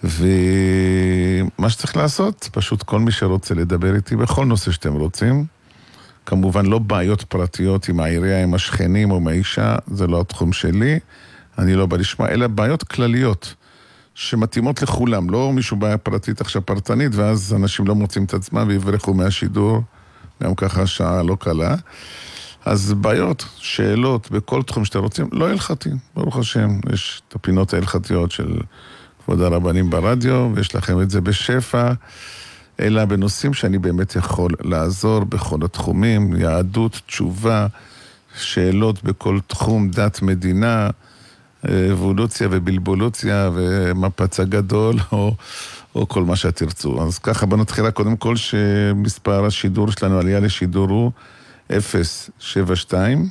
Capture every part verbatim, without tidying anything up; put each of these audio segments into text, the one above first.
ומה שצריך לעשות, פשוט כל מי שרוצה לדבר איתי בכל נושא שאתם רוצים, כמובן לא בעיות פרטיות עם העירייה, עם השכנים או עם האישה, זה לא התחום שלי, אני לא בא לשמוע, אלא בעיות כלליות שמתאימות לכולם, לא מישהו בעיה פרטית עכשיו פרטנית, ואז אנשים לא מוצאים את עצמם ויברחו מהשידור, גם ככה שעה לא קלה. אז בעיות, שאלות, בכל תחום שאתם רוצים, לא הלכתי, ברוך השם, יש את הפינות ההלכתיות של כבוד הרבנים ברדיו, ויש לכם את זה בשפע, אלא בנושאים שאני באמת יכול לעזור בכל התחומים, יהדות, תשובה, שאלות בכל תחום, דת מדינה, אבולוציה ובלבולוציה ומפץ הגדול, או, או כל מה שתרצו. אז ככה בוא נתחילה קודם כל שמספר השידור שלנו, עלייה לשידור הוא אפס שבע שתיים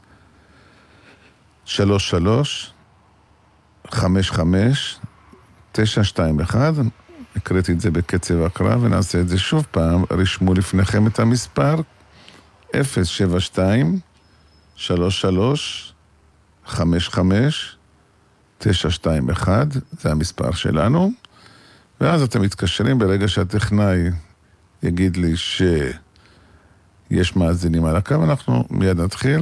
שלוש שלוש חמש חמש תשע שתיים אחת. הקראתי את זה בקצב הקרא ונעשה את זה שוב פעם. רשמו לפניכם את המספר אפס שבע שתיים שלוש שלוש חמש חמש תשע שתיים אחת, זה המספר שלנו, ואז אתם מתקשרים ברגע שהטכנאי יגיד לי שיש מאזינים על הקו, אנחנו מיד נתחיל.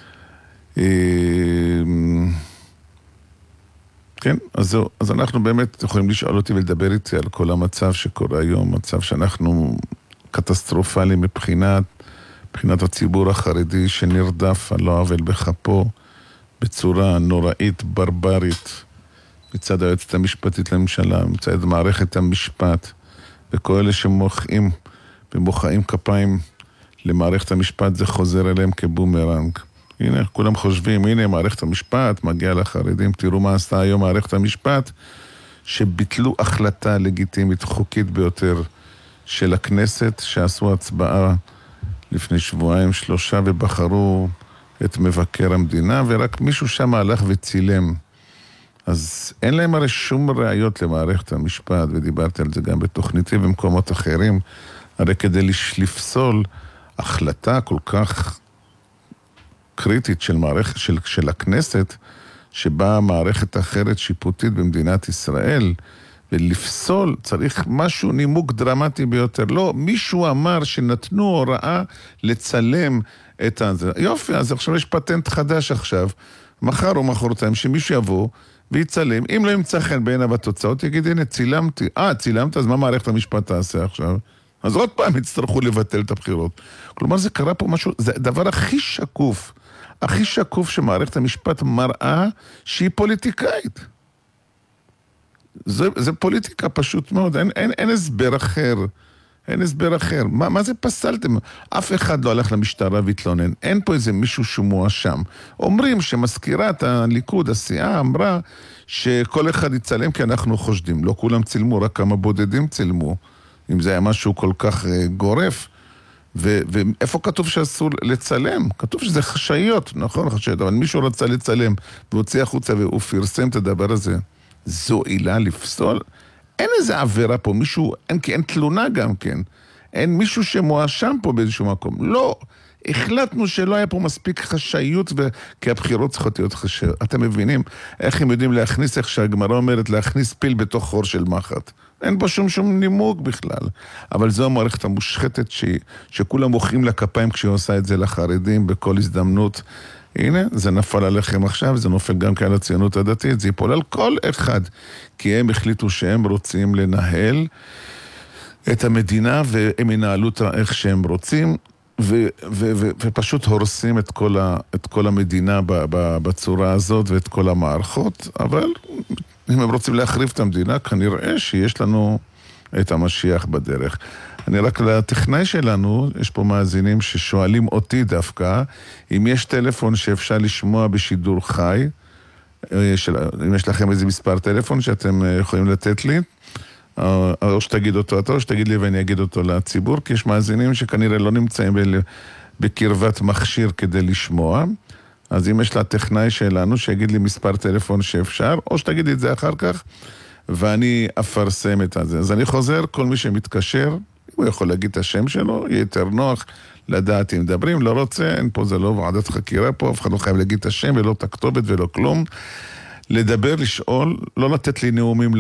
כן, אז, זהו, אז אנחנו באמת יכולים לשאול אותי ולדבר איתי על כל המצב שקורה היום, מצב שאנחנו קטסטרופלי מבחינת, מבחינת הציבור החרדי שנרדף על לא עוול בכפו, בצורה נוראית, ברברית, מצד היועצת המשפטית לממשלה, מצד מערכת המשפט, וכל אלה שמוחאים ומוחאים כפיים למערכת המשפט, זה חוזר אליהם כבומרנג. הנה, כולם חושבים, הנה מערכת המשפט, מגיע לחרדים, תראו מה עשתה היום מערכת המשפט, שביטלו החלטה לגיטימית, חוקית ביותר של הכנסת, שעשו הצבעה לפני שבועיים, שלושה, ובחרו את מבקר המדינה, ורק מישהו שם הלך וצילם. אז אין להם הרי שום ראיות למערכת המשפט, ודיברתי על זה גם בתוכניתי במקומות אחרים, הרי כדי לפסול החלטה כל כך קריטית של, מערכת, של, של הכנסת, שבה מערכת אחרת שיפוטית במדינת ישראל, ולפסול צריך משהו נימוק דרמטי ביותר. לא, מישהו אמר שנתנו הוראה לצלם את זה. יופי, אז עכשיו יש פטנט חדש עכשיו, מחר או מחרתיים, שמישהו יבוא ויצלם. אם לא ימצא חן בעיניו התוצאות, יגיד, הנה, צילמתי. אה, צילמת, אז מה מערכת המשפט תעשה עכשיו? אז עוד פעם יצטרכו לבטל את הבחירות. כלומר, זה קרה פה משהו, זה הדבר הכי שקוף, הכי שקוף שמערכת המשפט מראה שהיא פוליטיקאית. זה, זה פוליטיקה פשוט מאוד, אין, אין, אין הסבר אחר. אין הסבר אחר. מה, מה זה פסלתם? אף אחד לא הלך למשטרה והתלונן. אין פה איזה מישהו שמואשם. אומרים שמזכירת הליכוד, הסיעה, אמרה שכל אחד יצלם כי אנחנו חושדים. לא כולם צילמו, רק כמה בודדים צילמו. אם זה היה משהו כל כך uh, גורף. ו- ואיפה כתוב שאסור לצלם? כתוב שזה חשאיות, נכון? חשאיות. אבל מישהו רצה לצלם והוציא החוצה והוא פרסם את הדבר הזה. זו עילה לפסול? אין איזה עבירה פה, מישהו, אין, אין תלונה גם כן, אין מישהו שמואשם פה באיזשהו מקום, לא, החלטנו שלא היה פה מספיק חשאיות, כי הבחירות צריכות להיות חשאיות. אתם מבינים איך הם יודעים להכניס, איך שהגמרא אומרת, להכניס פיל בתוך חור של מחט. אין פה שום שום נימוק בכלל. אבל זו המערכת המושחתת ש... שכולם מוחאים לכפיים כשהיא עושה את זה לחרדים בכל הזדמנות. הנה, זה נפל עליכם עכשיו, זה נופל גם כאן לציונות הדתית, זה ייפול על כל אחד, כי הם החליטו שהם רוצים לנהל את המדינה, והם ינהלו אותה איך שהם רוצים, ו- ו- ו- ופשוט הורסים את כל, ה- את כל המדינה ב- ב- בצורה הזאת, ואת כל המערכות, אבל אם הם רוצים להחריב את המדינה, כנראה שיש לנו את המשיח בדרך. אני רק לטכנאי שלנו, יש פה מאזינים ששואלים אותי דווקא, אם יש טלפון שאפשר לשמוע בשידור חי, של, אם יש לכם איזה מספר טלפון שאתם יכולים לתת לי, או שתגיד אותו אתה, או שתגיד לי ואני אגיד אותו לציבור, כי יש מאזינים שכנראה לא נמצאים בקרבת מכשיר כדי לשמוע, אז אם יש לטכנאי שלנו שיגיד לי מספר טלפון שאפשר, או שתגיד לי את זה אחר כך, ואני אפרסם את זה. אז אני חוזר, כל מי שמתקשר, הוא יכול להגיד את השם שלו, יהיה יותר נוח לדעת אם מדברים, לא רוצה, אין פה, זה לא ועדת חקירה פה, אף אחד לא חייב להגיד את השם ולא את הכתובת ולא כלום. לדבר, לשאול, לא לתת לי נאומים